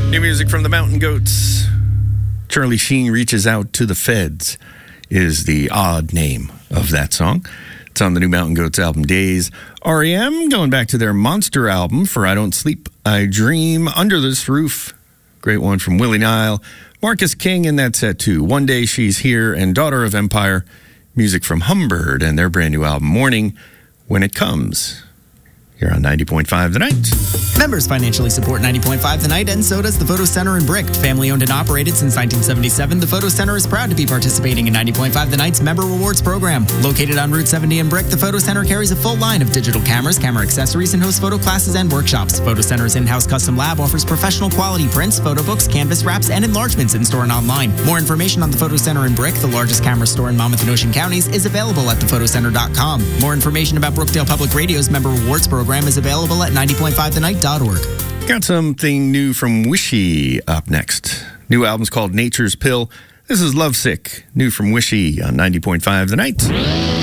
New music from the Mountain Goats. Charlie Sheen Reaches Out to the Feds is the odd name of that song. It's on the new Mountain Goats album, Days. R.E.M. going back to their Monster album for I Don't Sleep, I Dream, Under This Roof. Great one from Willie Nile. Marcus King in that set too. One Day She's Here and Daughter of Empire. Music from Humbird and their brand new album, Morning When It Comes. Here on 90.5 The Night. Members financially support 90.5 The Night, and so does the Photo Center in Brick. Family owned and operated since 1977, the Photo Center is proud to be participating in 90.5 The Night's Member Rewards program. Located on Route 70 in Brick, the Photo Center carries a full line of digital cameras, camera accessories, and hosts photo classes and workshops. Photo Center's in-house custom lab offers professional quality prints, photo books, canvas wraps, and enlargements in-store and online. More information on the Photo Center in Brick, the largest camera store in Monmouth and Ocean counties, is available at thephotoCenter.com. More information about Brookdale Public Radio's Member Rewards program is available at 90.5thenight.org. Got something new from Wishy up next. New album's called Nature's Pill. This is Lovesick, new from Wishy on 90.5 The Night.